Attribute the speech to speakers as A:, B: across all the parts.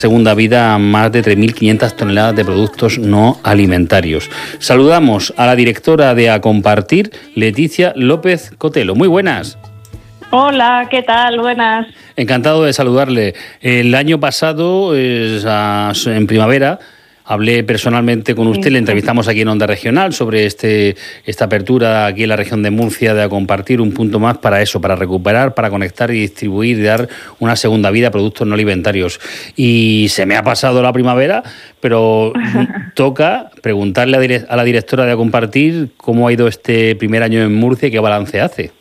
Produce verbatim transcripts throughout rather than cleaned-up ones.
A: segunda vida a más de tres mil quinientas toneladas de productos no alimentarios. Saludamos a la directora de A Compartir, Leticia López Cotelo. Muy buenas.
B: Hola, ¿qué tal? Buenas.
A: Encantado de saludarle. El año pasado, en primavera, hablé personalmente con usted, sí. Le entrevistamos aquí en Onda Regional sobre este esta apertura aquí en la región de Murcia de A Compartir, un punto más para eso, para recuperar, para conectar y distribuir y dar una segunda vida a productos no alimentarios. Y se me ha pasado la primavera, pero toca preguntarle a, dire- a la directora de A Compartir cómo ha ido este primer año en Murcia y qué balance hace.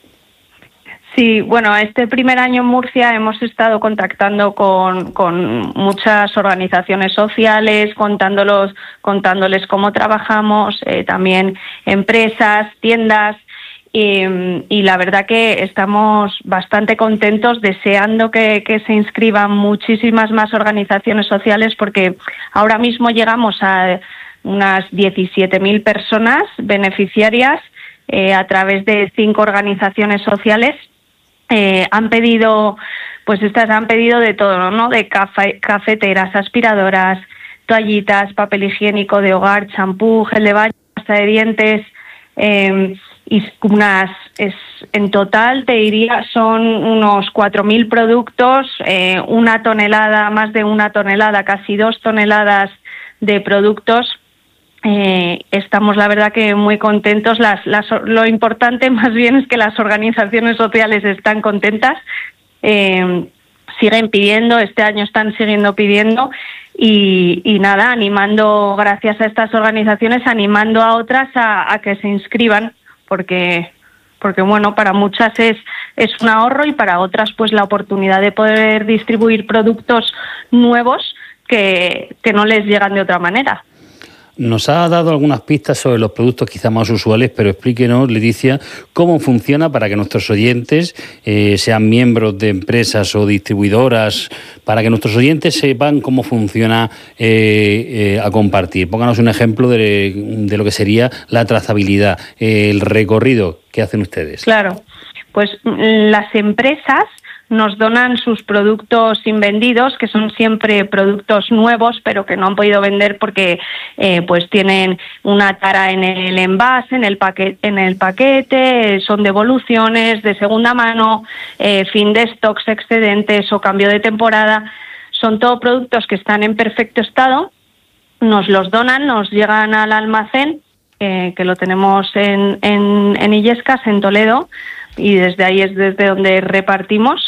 B: Sí, bueno, este primer año en Murcia hemos estado contactando con, con muchas organizaciones sociales, contándolos, contándoles cómo trabajamos, eh, también empresas, tiendas, y, y la verdad que estamos bastante contentos, deseando que, que se inscriban muchísimas más organizaciones sociales, porque ahora mismo llegamos a unas diecisiete mil personas beneficiarias eh, a través de cinco organizaciones sociales. Eh, han pedido, pues estas han pedido de todo, ¿no? De cafe, cafeteras, aspiradoras, toallitas, papel higiénico de hogar, champú, gel de baño, pasta de dientes, eh, y unas, es, en total te diría, son unos cuatro mil productos, eh, una tonelada, más de una tonelada, casi dos toneladas de productos. Eh, estamos, la verdad, que muy contentos. Las, las, lo importante más bien es que las organizaciones sociales están contentas, eh, siguen pidiendo, este año están siguiendo pidiendo y, y nada, animando, gracias a estas organizaciones, animando a otras a, a que se inscriban, porque porque bueno, para muchas es, es un ahorro y para otras pues la oportunidad de poder distribuir productos nuevos que, que no les llegan de otra manera.
A: Nos ha dado algunas pistas sobre los productos quizá más usuales, pero explíquenos, Leticia, cómo funciona para que nuestros oyentes, eh, sean miembros de empresas o distribuidoras, para que nuestros oyentes sepan cómo funciona eh, eh, A Compartir. Pónganos un ejemplo de, de lo que sería la trazabilidad, eh, el recorrido que hacen ustedes.
B: Claro, pues las empresas nos donan sus productos invendidos, que son siempre productos nuevos, pero que no han podido vender porque eh, pues tienen una tara en el envase, en el paquete, en el paquete, son devoluciones de segunda mano, eh, fin de stocks, excedentes o cambio de temporada. Son todos productos que están en perfecto estado, nos los donan, nos llegan al almacén, eh, que lo tenemos en, en, en Illescas, en Toledo, y desde ahí es desde donde repartimos,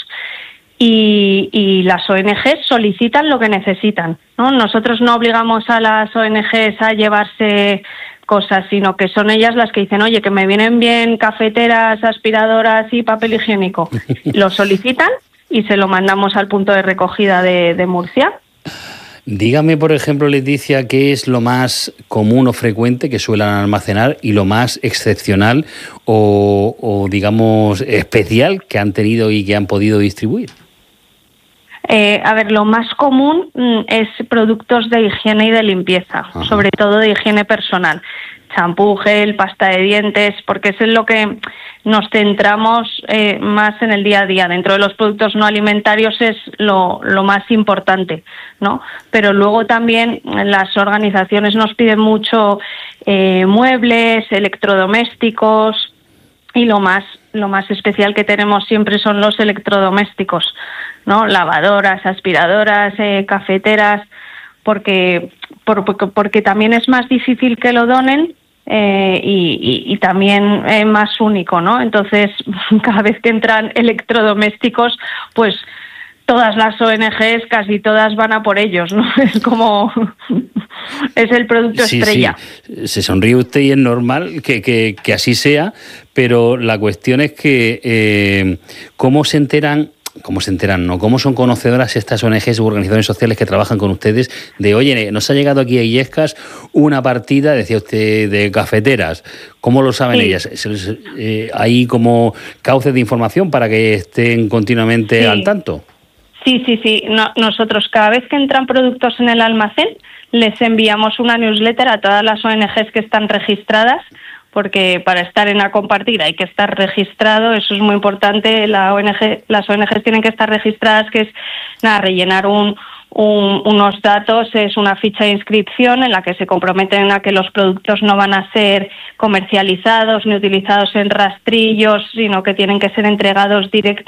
B: y, y las O N Ges solicitan lo que necesitan, ¿no? Nosotros no obligamos a las O N Ges a llevarse cosas, sino que son ellas las que dicen, oye, que me vienen bien cafeteras, aspiradoras y papel higiénico. Lo solicitan y se lo mandamos al punto de recogida de, de Murcia.
A: Dígame, por ejemplo, Leticia, qué es lo más común o frecuente que suelen almacenar y lo más excepcional o, o digamos, especial que han tenido y que han podido distribuir.
B: Eh, a ver, lo más común mm, es productos de higiene y de limpieza, Ajá. sobre todo de higiene personal. Champú, gel, pasta de dientes, porque es en lo que nos centramos eh, más en el día a día. Dentro de los productos no alimentarios es lo, lo más importante, ¿no? Pero luego también las organizaciones nos piden mucho eh, muebles, electrodomésticos, y lo más, lo más especial que tenemos siempre son los electrodomésticos, ¿no? Lavadoras, aspiradoras, eh, cafeteras, porque, por, porque, porque también es más difícil que lo donen. Eh, y, y, y también eh, más único, ¿no? Entonces, cada vez que entran electrodomésticos, pues todas las O N Ges, casi todas van a por ellos, ¿no? Es como... es el producto
A: sí,
B: estrella.
A: Sí. Se sonríe usted y es normal que, que, que así sea, pero la cuestión es que eh, ¿cómo se enteran... ¿Cómo se enteran? ¿No? ¿Cómo son conocedoras estas O N Ges u organizaciones sociales que trabajan con ustedes de, oye, nos ha llegado aquí a Illescas una partida, decía usted, de cafeteras? ¿Cómo lo saben sí. ellas? Eh, ¿Hay como cauces de información para que estén continuamente sí. al tanto?
B: Sí, sí, sí. No, nosotros cada vez que entran productos en el almacén les enviamos una newsletter a todas las O N Ges que están registradas porque para estar en A Compartir hay que estar registrado, eso es muy importante. La O N G, las O N Ges tienen que estar registradas, que es nada, rellenar un Un, unos datos, es una ficha de inscripción en la que se comprometen a que los productos no van a ser comercializados ni utilizados en rastrillos, sino que tienen que ser entregados directamente